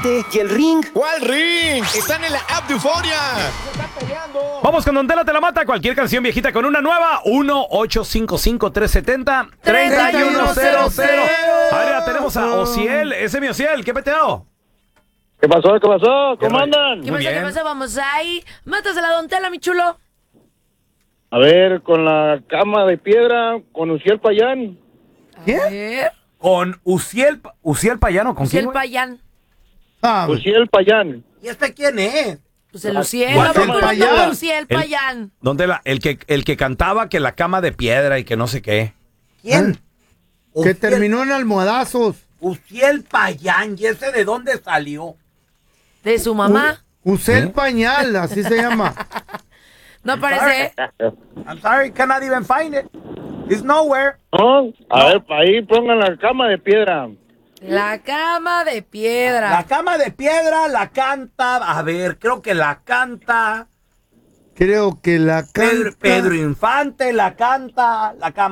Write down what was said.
Espérate, ¿y el ring? ¿Cuál ring? Están en la app de Euforia. Vamos con Don Tela te la mata. Cualquier canción viejita con una nueva. 1-855-370-3100. Ahora tenemos a Ociel. Ese es mi Ociel. ¿Qué peteado? ¿Qué pasó? ¿Qué pasó? ¿Cómo andan? ¿Qué Muy pasa? ¿Qué bien. pasa? Vamos ahí. Mátasela, Don Tela, mi chulo. A ver, con la cama de piedra, con Uciel Payán. ¿Qué? A ver. Con Uciel Payano. ¿Con quién, Uciel güey? Payán. Uciel Payán. ¿Y este quién es? Pues el Uciel. ¿Cuál? ¿A poco no Payán? toca Uciel Payán? Don Tela, el que cantaba que la cama de piedra y que no sé qué. ¿Quién? Que terminó en almohadazos. Uciel Payán. ¿Y ese de dónde salió? ¿De su mamá? Usel Pañal, así se llama. No parece. I'm sorry, cannot even find it. It's nowhere. ¿No? A ver, ahí pongan la cama de piedra. La cama de piedra. La cama de piedra la canta. A ver, creo que la canta. Creo que la canta. Pedro Infante la canta. La cama.